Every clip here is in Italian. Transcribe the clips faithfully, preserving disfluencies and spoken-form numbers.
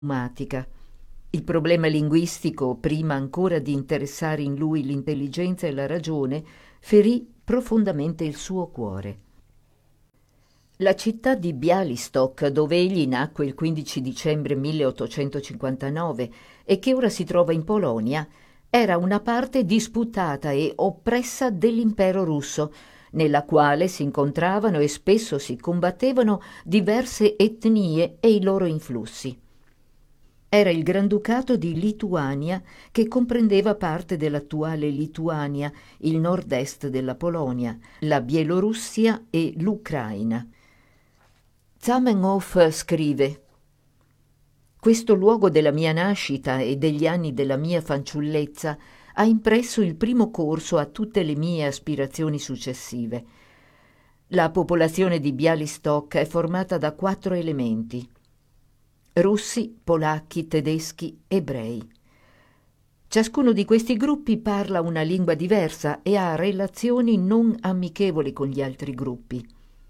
pneumatica. Il problema linguistico, prima ancora di interessare in lui l'intelligenza e la ragione, ferì profondamente il suo cuore. La città di Białystok, dove egli nacque il quindici dicembre milleottocentocinquantanove e che ora si trova in Polonia, era una parte disputata e oppressa dell'impero russo, nella quale si incontravano e spesso si combattevano diverse etnie e i loro influssi. Era il Granducato di Lituania, che comprendeva parte dell'attuale Lituania, il nord-est della Polonia, la Bielorussia e l'Ucraina. Zamenhof scrive: «Questo luogo della mia nascita e degli anni della mia fanciullezza ha impresso il primo corso a tutte le mie aspirazioni successive. La popolazione di Białystok è formata da quattro elementi: russi, polacchi, tedeschi, ebrei. Ciascuno di questi gruppi parla una lingua diversa e ha relazioni non amichevoli con gli altri gruppi.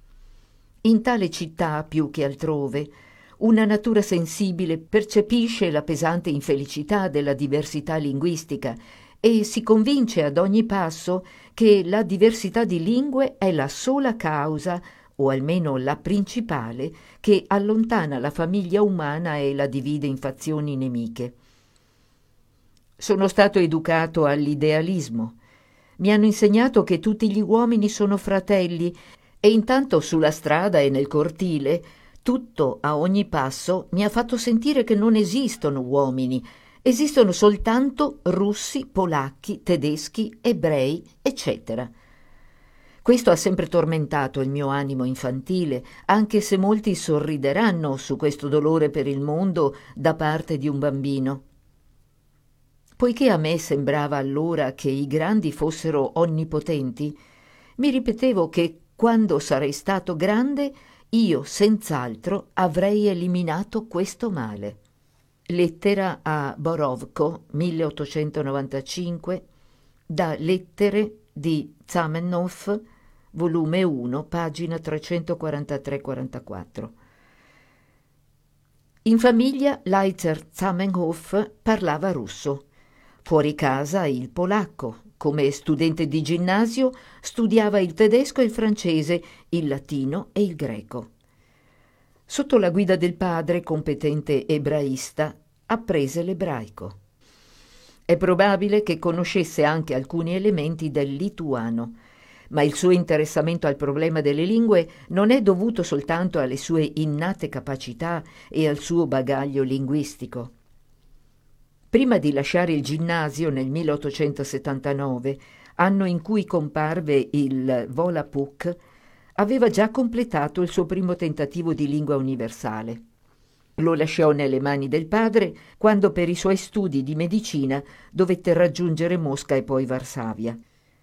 In tale città, più che altrove, una natura sensibile percepisce la pesante infelicità della diversità linguistica e si convince ad ogni passo che la diversità di lingue è la sola causa, o almeno la principale, che allontana la famiglia umana e la divide in fazioni nemiche. Sono stato educato all'idealismo. Mi hanno insegnato che tutti gli uomini sono fratelli e intanto sulla strada e nel cortile tutto a ogni passo mi ha fatto sentire che non esistono uomini, esistono soltanto russi, polacchi, tedeschi, ebrei, eccetera. Questo ha sempre tormentato il mio animo infantile, anche se molti sorrideranno su questo dolore per il mondo da parte di un bambino. Poiché a me sembrava allora che i grandi fossero onnipotenti, mi ripetevo che quando sarei stato grande io senz'altro avrei eliminato questo male. Lettera a Borovko, milleottocentonovantacinque, da Lettere di Zamenhof, volume uno, pagina trecentoquarantatré quarantaquattro. In famiglia Leitzer Zamenhof parlava russo, fuori casa il polacco. Come studente di ginnasio studiava il tedesco e il francese, il latino e il greco. Sotto la guida del padre, competente ebraista, apprese l'ebraico. È probabile che conoscesse anche alcuni elementi del lituano, ma il suo interessamento al problema delle lingue non è dovuto soltanto alle sue innate capacità e al suo bagaglio linguistico. Prima di lasciare il ginnasio nel milleottocentosettantanove, anno in cui comparve il Volapük, aveva già completato il suo primo tentativo di lingua universale. Lo lasciò nelle mani del padre quando per i suoi studi di medicina dovette raggiungere Mosca e poi Varsavia.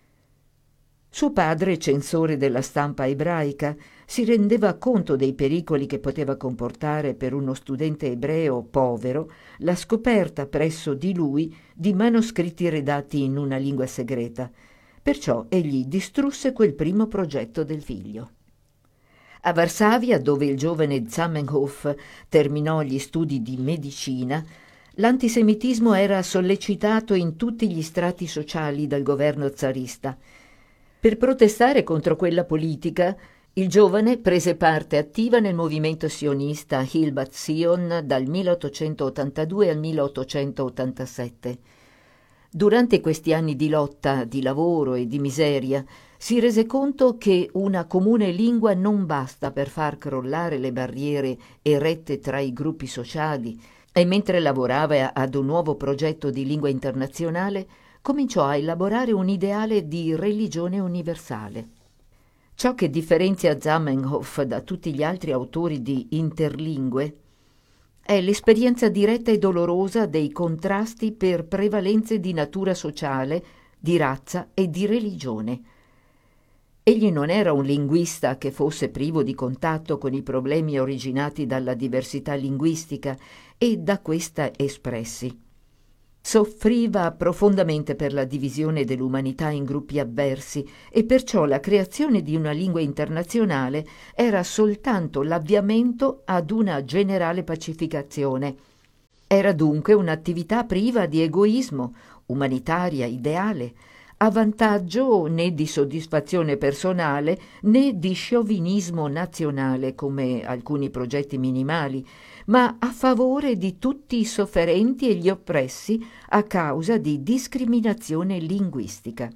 Suo padre, censore della stampa ebraica, si rendeva conto dei pericoli che poteva comportare per uno studente ebreo povero la scoperta presso di lui di manoscritti redatti in una lingua segreta. Perciò egli distrusse quel primo progetto del figlio. A Varsavia, dove il giovane Zamenhof terminò gli studi di medicina, l'antisemitismo era sollecitato in tutti gli strati sociali dal governo zarista. Per protestare contro quella politica, il giovane prese parte attiva nel movimento sionista Hilbat Zion dal milleottocentottantadue al milleottocentottantasette. Durante questi anni di lotta, di lavoro e di miseria, si rese conto che una comune lingua non basta per far crollare le barriere erette tra i gruppi sociali, e mentre lavorava ad un nuovo progetto di lingua internazionale, cominciò a elaborare un ideale di religione universale. Ciò che differenzia Zamenhof da tutti gli altri autori di interlingue è l'esperienza diretta e dolorosa dei contrasti per prevalenze di natura sociale, di razza e di religione. Egli non era un linguista che fosse privo di contatto con i problemi originati dalla diversità linguistica e da questa espressi. Soffriva profondamente per la divisione dell'umanità in gruppi avversi e perciò la creazione di una lingua internazionale era soltanto l'avviamento ad una generale pacificazione. Era dunque un'attività priva di egoismo, umanitaria, ideale, a vantaggio né di soddisfazione personale né di sciovinismo nazionale come alcuni progetti minimali, ma a favore di tutti i sofferenti e gli oppressi a causa di discriminazione linguistica.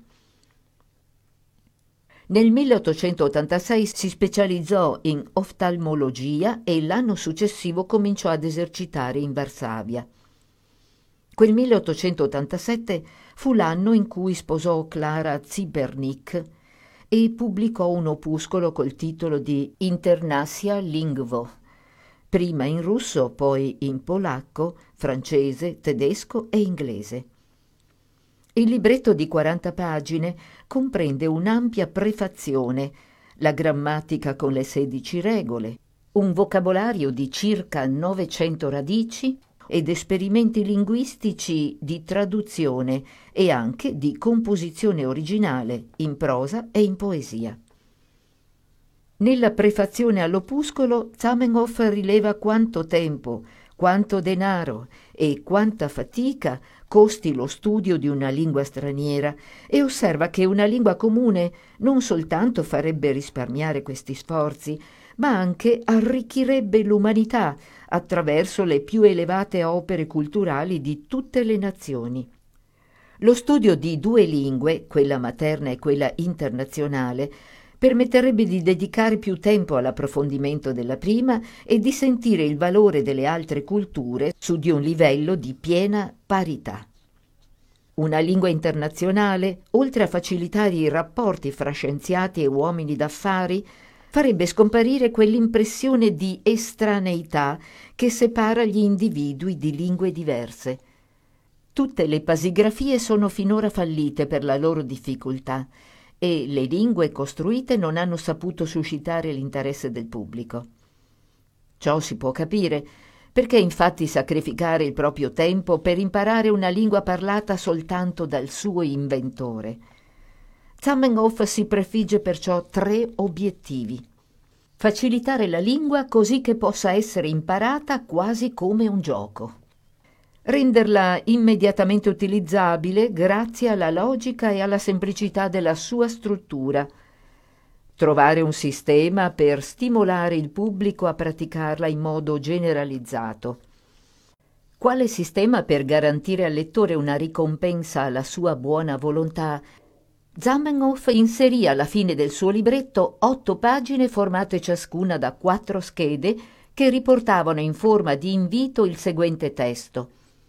Nel milleottocentottantasei si specializzò in oftalmologia e l'anno successivo cominciò ad esercitare in Varsavia. Quel milleottocentottantasette fu l'anno in cui sposò Clara Zibernik e pubblicò un opuscolo col titolo di Internasia Lingvo, prima in russo, poi in polacco, francese, tedesco e inglese. Il libretto di quaranta pagine comprende un'ampia prefazione, la grammatica con le sedici regole, un vocabolario di circa novecento radici ed esperimenti linguistici di traduzione e anche di composizione originale in prosa e in poesia. Nella prefazione all'opuscolo Zamenhof rileva quanto tempo, quanto denaro e quanta fatica costi lo studio di una lingua straniera e osserva che una lingua comune non soltanto farebbe risparmiare questi sforzi, ma anche arricchirebbe l'umanità attraverso le più elevate opere culturali di tutte le nazioni. Lo studio di due lingue, quella materna e quella internazionale, permetterebbe di dedicare più tempo all'approfondimento della prima e di sentire il valore delle altre culture su di un livello di piena parità. Una lingua internazionale, oltre a facilitare i rapporti fra scienziati e uomini d'affari, farebbe scomparire quell'impressione di estraneità che separa gli individui di lingue diverse. Tutte le pasigrafie sono finora fallite per la loro difficoltà e le lingue costruite non hanno saputo suscitare l'interesse del pubblico. Ciò si può capire, perché infatti sacrificare il proprio tempo per imparare una lingua parlata soltanto dal suo inventore? Zamenhof si prefigge perciò tre obiettivi. Facilitare la lingua così che possa essere imparata quasi come un gioco. Renderla immediatamente utilizzabile grazie alla logica e alla semplicità della sua struttura. Trovare un sistema per stimolare il pubblico a praticarla in modo generalizzato. Quale sistema per garantire al lettore una ricompensa alla sua buona volontà? Zamenhof inserì alla fine del suo libretto otto pagine formate ciascuna da quattro schede che riportavano in forma di invito il seguente testo.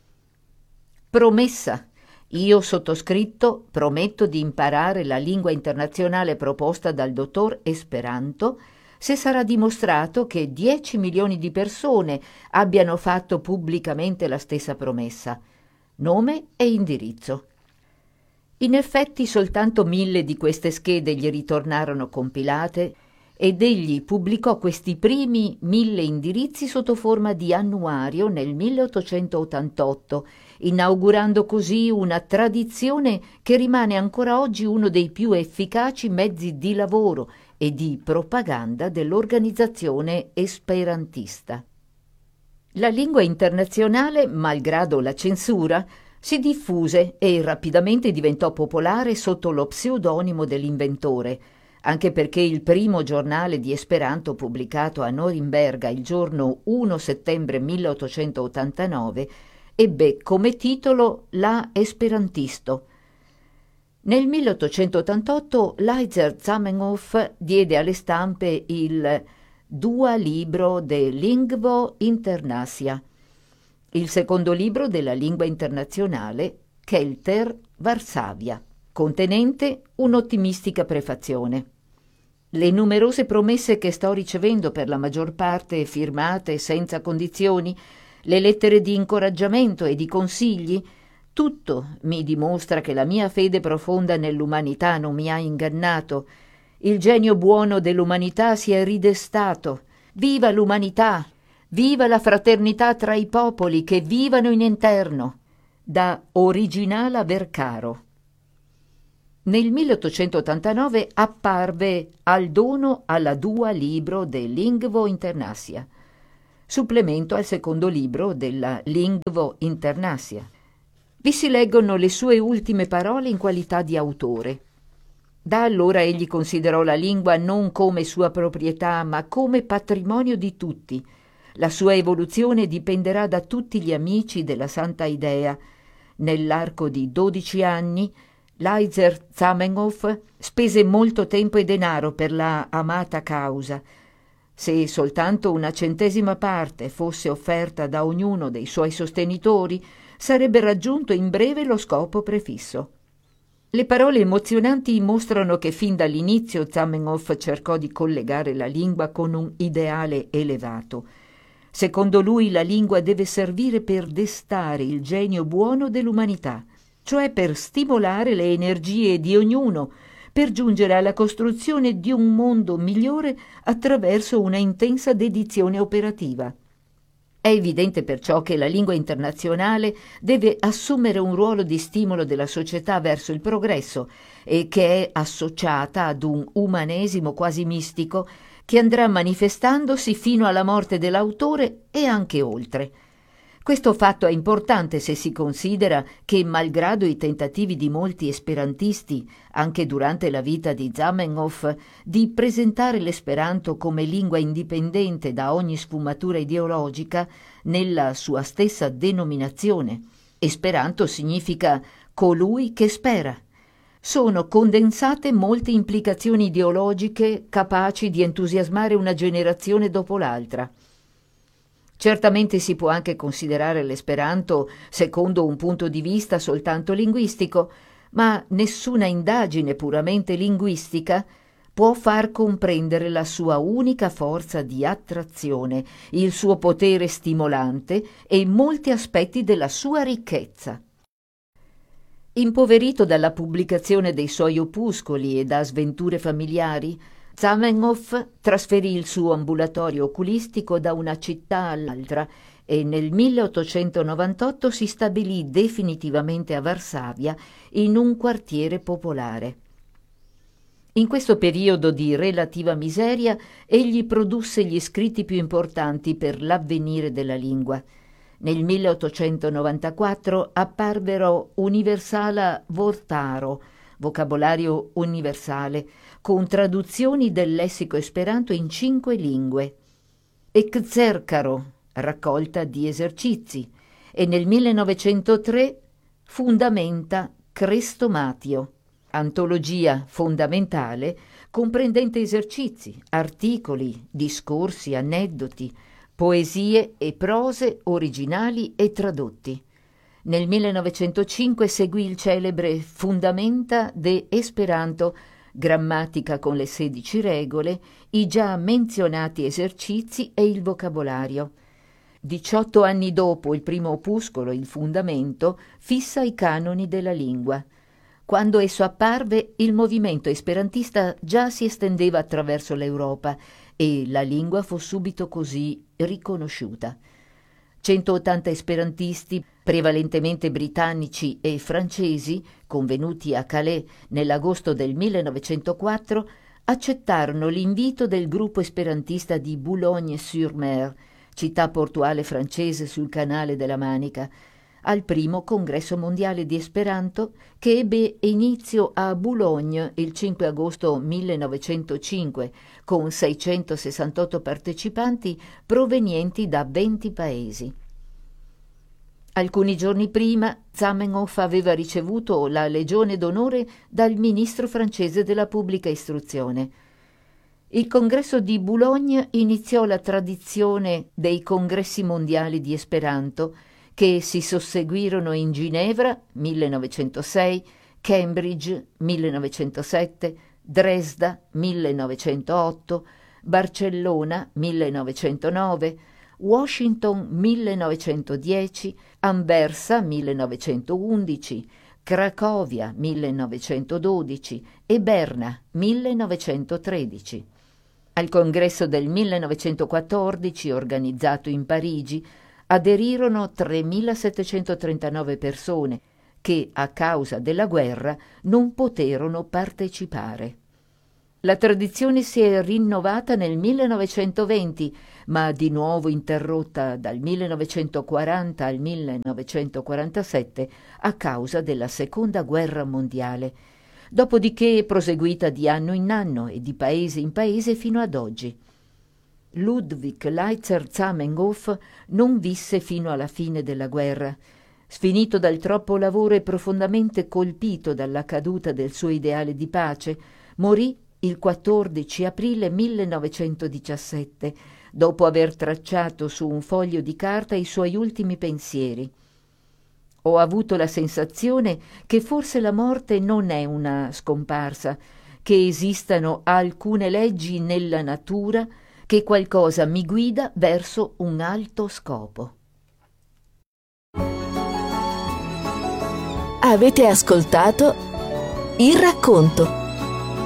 Promessa. Io sottoscritto prometto di imparare la lingua internazionale proposta dal dottor Esperanto se sarà dimostrato che dieci milioni di persone abbiano fatto pubblicamente la stessa promessa. Nome e indirizzo. In effetti soltanto mille di queste schede gli ritornarono compilate ed egli pubblicò questi primi mille indirizzi sotto forma di annuario nel milleottocentottantotto, inaugurando così una tradizione che rimane ancora oggi uno dei più efficaci mezzi di lavoro e di propaganda dell'organizzazione esperantista. La lingua internazionale, malgrado la censura, si diffuse e rapidamente diventò popolare sotto lo pseudonimo dell'inventore, anche perché il primo giornale di Esperanto pubblicato a Norimberga il giorno primo settembre milleottocentottantanove ebbe come titolo La Esperantisto. Nel milleottocentottantotto Laizer Zamenhof diede alle stampe il Dua libro de Lingvo Internasia, il secondo libro della lingua internazionale Kelter Varsavia, contenente un'ottimistica prefazione. Le numerose promesse che sto ricevendo, per la maggior parte firmate senza condizioni, le lettere di incoraggiamento e di consigli, tutto mi dimostra che la mia fede profonda nell'umanità non mi ha ingannato. Il genio buono dell'umanità si è ridestato. Viva l'umanità! Viva la fraternità tra i popoli, che vivano in interno! Da Originala Vercaro. Nel milleottocentottantanove apparve Al dono alla Dua libro de Lingvo Internasia. supplemento al secondo libro della Lingvo Internacia. Vi si leggono le sue ultime parole in qualità di autore. Da allora egli considerò la lingua non come sua proprietà, ma come patrimonio di tutti. La sua evoluzione dipenderà da tutti gli amici della Santa Idea. Nell'arco di dodici anni, Leyser Zamenhof spese molto tempo e denaro per la amata causa. Se soltanto una centesima parte fosse offerta da ognuno dei suoi sostenitori, sarebbe raggiunto in breve lo scopo prefisso. Le parole emozionanti mostrano che fin dall'inizio Zamenhof cercò di collegare la lingua con un ideale elevato. Secondo lui la lingua deve servire per destare il genio buono dell'umanità, cioè per stimolare le energie di ognuno, per giungere alla costruzione di un mondo migliore attraverso una intensa dedizione operativa. È evidente perciò che la lingua internazionale deve assumere un ruolo di stimolo della società verso il progresso e che è associata ad un umanesimo quasi mistico che andrà manifestandosi fino alla morte dell'autore e anche oltre. Questo fatto è importante se si considera che, malgrado i tentativi di molti esperantisti, anche durante la vita di Zamenhof, di presentare l'esperanto come lingua indipendente da ogni sfumatura ideologica, nella sua stessa denominazione, esperanto significa colui che spera, sono condensate molte implicazioni ideologiche capaci di entusiasmare una generazione dopo l'altra. Certamente si può anche considerare l'esperanto secondo un punto di vista soltanto linguistico, ma nessuna indagine puramente linguistica può far comprendere la sua unica forza di attrazione, il suo potere stimolante e molti aspetti della sua ricchezza. Impoverito dalla pubblicazione dei suoi opuscoli e da sventure familiari, Zamenhof trasferì il suo ambulatorio oculistico da una città all'altra e nel milleottocentonovantotto si stabilì definitivamente a Varsavia in un quartiere popolare. In questo periodo di relativa miseria egli produsse gli scritti più importanti per l'avvenire della lingua. Nel milleottocentonovantaquattro apparvero Universala Vortaro, vocabolario universale, con traduzioni del lessico esperanto in cinque lingue, e Xercaro, raccolta di esercizi, e nel millenovecentotre Fundamenta Crestomatio, antologia fondamentale comprendente esercizi, articoli, discorsi, aneddoti, poesie e prose originali e tradotti. Nel millenovecentocinque seguì il celebre Fundamenta de Esperanto, grammatica con le sedici regole, i già menzionati esercizi e il vocabolario. Diciotto anni dopo il primo opuscolo, il Fundamento, fissa i canoni della lingua. Quando esso apparve, il movimento esperantista già si estendeva attraverso l'Europa e la lingua fu subito così riconosciuta. centottanta esperantisti, prevalentemente britannici e francesi, convenuti a Calais nell'agosto del millenovecentoquattro, accettarono l'invito del gruppo esperantista di Boulogne-sur-Mer, città portuale francese sul canale della Manica, al primo congresso mondiale di Esperanto che ebbe inizio a Boulogne il cinque agosto millenovecentocinque con seicentosessantotto partecipanti provenienti da venti paesi. Alcuni giorni prima Zamenhof aveva ricevuto la Legione d'onore dal ministro francese della pubblica istruzione. Il congresso di Boulogne iniziò la tradizione dei congressi mondiali di Esperanto che si susseguirono in Ginevra millenovecentosei, Cambridge millenovecentosette, Dresda millenovecentootto, Barcellona millenovecentonove, Washington millenovecentodieci, Anversa millenovecentoundici, Cracovia millenovecentododici e Berna millenovecentotredici. Al congresso del millenovecentoquattordici, organizzato in Parigi, aderirono tremilasettecentotrentanove persone che, a causa della guerra, non poterono partecipare. La tradizione si è rinnovata nel millenovecentoventi, ma di nuovo interrotta dal millenovecentoquaranta al millenovecentoquarantasette a causa della Seconda Guerra Mondiale, dopodiché proseguita di anno in anno e di paese in paese fino ad oggi. Ludwig Leitzer Zamenhof non visse fino alla fine della guerra. Sfinito dal troppo lavoro e profondamente colpito dalla caduta del suo ideale di pace, morì il quattordici aprile millenovecentodiciassette, dopo aver tracciato su un foglio di carta i suoi ultimi pensieri. Ho avuto la sensazione che forse la morte non è una scomparsa, che esistano alcune leggi nella natura, che qualcosa mi guida verso un alto scopo. Avete ascoltato Il Racconto.